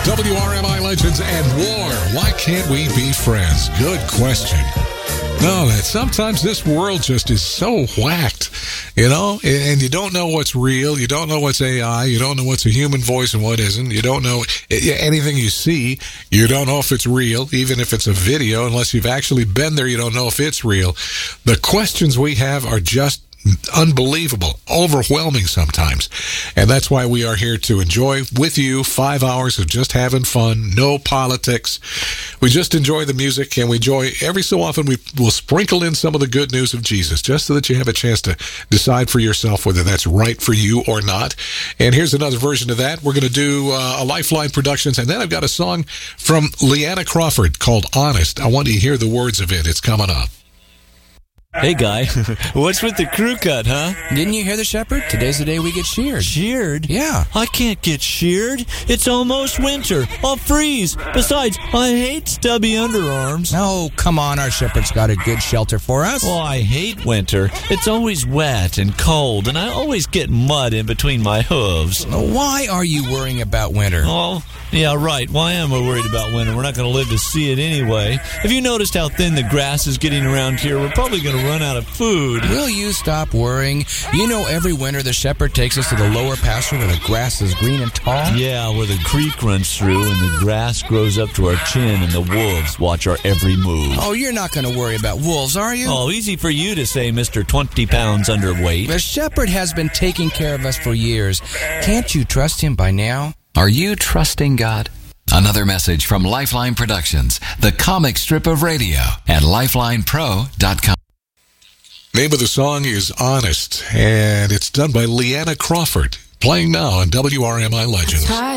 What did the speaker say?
WRMI Legends and War. Why can't we be friends? Good question. No, that sometimes this world just is so whacked, and you don't know what's real. You don't know what's AI. You don't know what's a human voice and what isn't. You don't know anything you see. You don't know if it's real, even if it's a video. Unless you've actually been there, you don't know if it's real. The questions we have are just unbelievable, overwhelming sometimes. And that's why we are here to enjoy with you 5 hours of just having fun, no politics. We just enjoy the music, and we enjoy every so often we will sprinkle in some of the good news of Jesus, just so that you have a chance to decide for yourself whether that's right for you or not. And here's another version of that. We're going to do a Lifeline Productions, and then I've got a song from Leanna Crawford called Honest. I want you to hear the words of it. It's coming up. Hey, Guy, what's with the crew cut, huh? Didn't you hear the shepherd? Today's the day we get sheared. Sheared? Yeah. I can't get sheared. It's almost winter. I'll freeze. Besides, I hate stubby underarms. No, come on. Our shepherd's got a good shelter for us. Oh, I hate winter. It's always wet and cold, and I always get mud in between my hooves. Why are you worrying about winter? Oh, yeah, right. Why am I worried about winter? We're not going to live to see it anyway. Have you noticed how thin the grass is getting around here? We're probably going to run out of food. Will you stop worrying? You know, every winter the shepherd takes us to the lower pasture where the grass is green and tall? Yeah, where the creek runs through and the grass grows up to our chin and the wolves watch our every move. Oh, you're not going to worry about wolves, are you? Oh, easy for you to say, Mr. 20 pounds underweight. The shepherd has been taking care of us for years. Can't you trust him by now? Are you trusting God? Another message from Lifeline Productions, the comic strip of radio at lifelinepro.com. Name of the song is Honest, and it's done by Leanna Crawford, playing now on WRMI Legends.